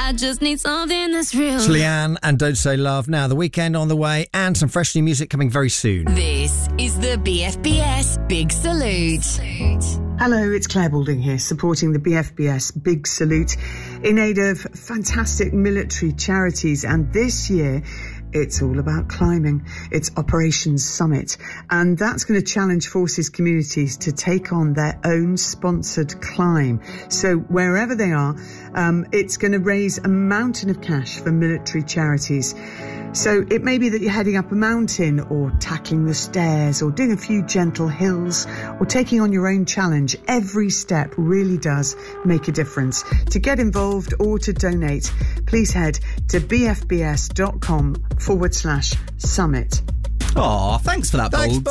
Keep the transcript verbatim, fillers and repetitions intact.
I just need something that's real. It's Leanne and Don't Say Love. Now, the weekend on the way and some fresh new music coming very soon. This is the B F B S Big Salute. Hello, it's Claire Balding here, supporting the B F B S Big Salute in aid of fantastic military charities. And this year, it's all about climbing. It's Operation Summit, and that's going to challenge forces communities to take on their own sponsored climb. So wherever they are, um, it's going to raise a mountain of cash for military charities. So it may be that you're heading up a mountain or tackling the stairs or doing a few gentle hills or taking on your own challenge. Every step really does make a difference. To get involved or to donate, please head to bfbs.com forward slash summit. Aw, thanks for that, Thanks, Bold.